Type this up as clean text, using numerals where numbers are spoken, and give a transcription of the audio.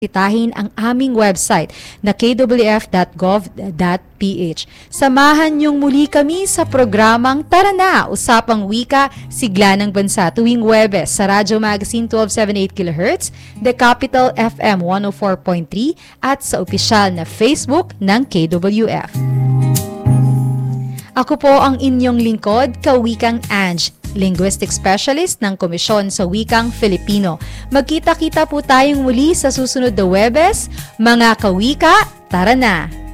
Bisitahin ang aming website na kwf.gov.ph. Samahan niyong muli kami sa programang Tara Na! Usapang Wika, Sigla ng Bansa tuwing Huwebes sa Radyo Magazine 1278 kHz, The Capital FM 104.3 at sa opisyal na Facebook ng KWF. Ako po ang inyong lingkod, Kawikang Ange, Linguistic Specialist ng Komisyon sa Wikang Filipino. Magkita-kita po tayong muli sa susunod na Huwebes. Mga kawika, tara na!